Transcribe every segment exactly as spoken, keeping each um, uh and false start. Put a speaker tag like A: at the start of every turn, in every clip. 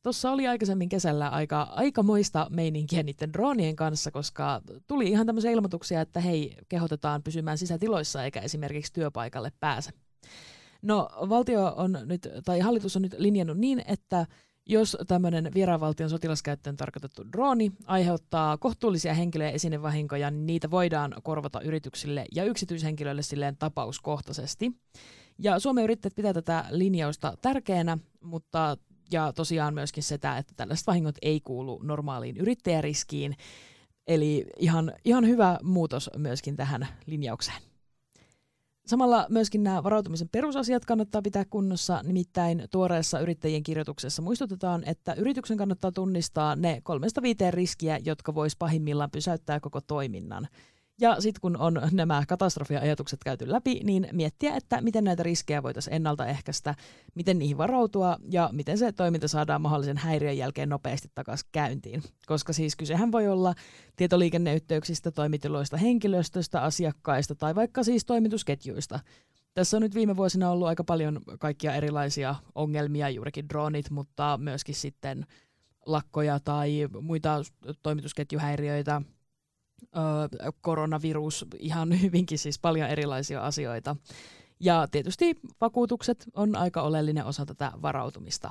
A: tuossa oli aikaisemmin kesällä aika aikamoista meininkiä niiden droonien kanssa, koska tuli ihan tämmöisiä ilmoituksia, että hei, kehotetaan pysymään sisätiloissa eikä esimerkiksi työpaikalle pääse. No valtio on nyt, tai hallitus on nyt linjannut niin, että jos tämmöinen vieraanvaltion sotilaskäyttöön tarkoitettu drooni aiheuttaa kohtuullisia henkilö- ja esinevahinkoja, niin niitä voidaan korvata yrityksille ja yksityishenkilöille silleen tapauskohtaisesti. Ja Suomen yrittäjät pitää tätä linjausta tärkeänä, mutta ja tosiaan myöskin sitä, että tällaiset vahingot ei kuulu normaaliin yrittäjäriskiin. Eli ihan, ihan hyvä muutos myöskin tähän linjaukseen. Samalla myöskin nämä varautumisen perusasiat kannattaa pitää kunnossa, nimittäin tuoreessa yrittäjien kirjoituksessa muistutetaan, että yrityksen kannattaa tunnistaa ne kolmesta viiteen riskiä, jotka vois pahimmillaan pysäyttää koko toiminnan. Ja sitten kun on nämä katastrofiajatukset käyty läpi, niin miettiä, että miten näitä riskejä voitaisiin ennaltaehkäistä, miten niihin varautua ja miten se toiminta saadaan mahdollisen häiriön jälkeen nopeasti takaisin käyntiin. Koska siis kysehän voi olla tietoliikenneyhteyksistä, toimitiloista, henkilöstöstä, asiakkaista tai vaikka siis toimitusketjuista. Tässä on nyt viime vuosina ollut aika paljon kaikkia erilaisia ongelmia, juurikin dronit, mutta myöskin sitten lakkoja tai muita toimitusketjuhäiriöitä. Öö, koronavirus, ihan hyvinkin siis paljon erilaisia asioita. Ja tietysti vakuutukset on aika oleellinen osa tätä varautumista.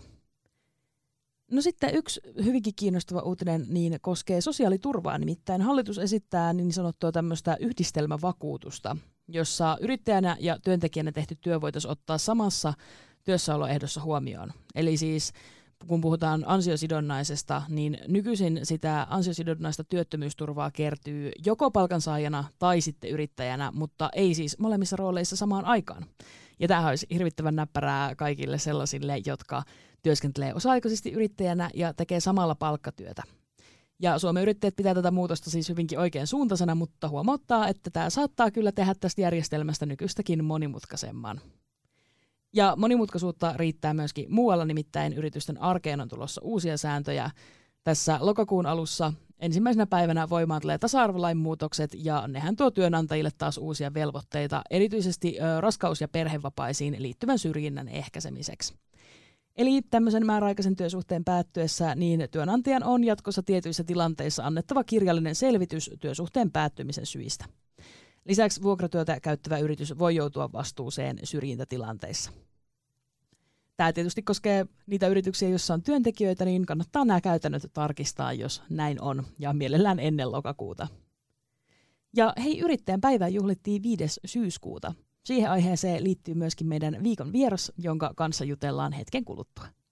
A: No sitten yksi hyvinkin kiinnostava uutinen niin koskee sosiaaliturvaa, nimittäin hallitus esittää niin sanottua tämmöistä yhdistelmävakuutusta, jossa yrittäjänä ja työntekijänä tehty työ voitaisiin ottaa samassa työssäoloehdossa huomioon. Eli siis kun puhutaan ansiosidonnaisesta, niin nykyisin sitä ansiosidonnaista työttömyysturvaa kertyy joko palkansaajana tai sitten yrittäjänä, mutta ei siis molemmissa rooleissa samaan aikaan. Ja tämähän olisi hirvittävän näppärää kaikille sellaisille, jotka työskentelee osa-aikaisesti yrittäjänä ja tekee samalla palkkatyötä. Ja Suomen yrittäjät pitää tätä muutosta siis hyvinkin oikein suuntaisena, mutta huomauttaa, että tämä saattaa kyllä tehdä tästä järjestelmästä nykyistäkin monimutkaisemman. Ja monimutkaisuutta riittää myöskin muualla, nimittäin yritysten arkeen on tulossa uusia sääntöjä. Tässä lokakuun alussa ensimmäisenä päivänä voimaan tulee tasa-arvolain muutokset, ja nehän tuo työnantajille taas uusia velvoitteita, erityisesti ö, raskaus- ja perhevapaisiin liittyvän syrjinnän ehkäisemiseksi. Eli tämmöisen määräaikaisen työsuhteen päättyessä niin työnantajan on jatkossa tietyissä tilanteissa annettava kirjallinen selvitys työsuhteen päättymisen syistä. Lisäksi vuokratyötä käyttävä yritys voi joutua vastuuseen syrjintätilanteissa. Tämä tietysti koskee niitä yrityksiä, joissa on työntekijöitä, niin kannattaa nämä käytännöt tarkistaa, jos näin on, ja mielellään ennen lokakuuta. Ja hei, yrittäjän päivää juhlittiin viides syyskuuta. Siihen aiheeseen liittyy myöskin meidän viikon vieras, jonka kanssa jutellaan hetken kuluttua.